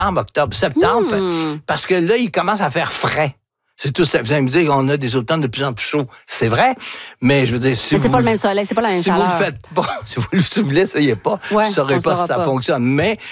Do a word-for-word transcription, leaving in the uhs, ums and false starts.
septembre, octobre, septembre, Mmh. parce que là, il commence à faire frais. C'est tout ça. Vous allez me dire qu'on a des automnes de plus en plus chauds. C'est vrai, mais je veux dire, si Mais c'est vous... pas le même soleil, c'est pas la même Si chaleur. vous le faites pas, si vous ne l'essayez pas, Ouais, vous ne saurez on pas saura si ça pas. fonctionne. Mais